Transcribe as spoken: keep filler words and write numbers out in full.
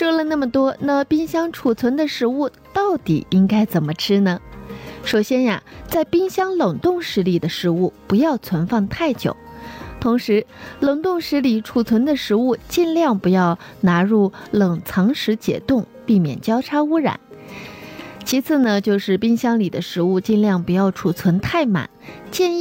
说了那么多，那冰箱储存的食物到底应该怎么吃呢？首先呀，在冰箱冷冻室里的食物不要存放太久，同时冷冻室里储存的食物尽量不要拿入冷藏室解冻，避免交叉污染。其次呢，就是冰箱里的食物尽量不要储存太满，建议